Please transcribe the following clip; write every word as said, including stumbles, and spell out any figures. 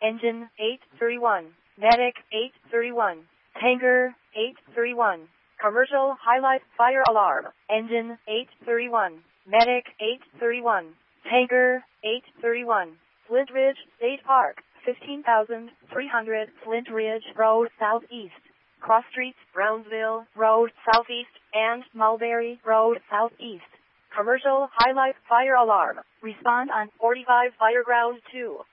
Engine eight thirty-one. Medic eight thirty-one. Tanker eight thirty-one. Commercial highlight fire alarm. Engine eight thirty-one. Medic eight thirty-one. Tanker eight thirty-one. Flint Ridge State Park, fifteen thousand three hundred Flint Ridge Road Southeast. Cross Streets, Brownsville Road Southeast, and Mulberry Road Southeast. Commercial highlight fire alarm. Respond on forty-five Fireground two.